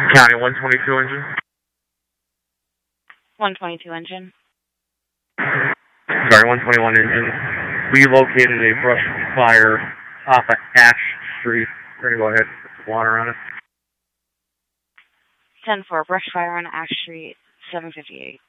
County 122 engine. 122 engine. Sorry, 121 engine. We located a brush fire off of Ash Street. We're going to go ahead and put some water on it. 10-4, brush fire on Ash Street, 758.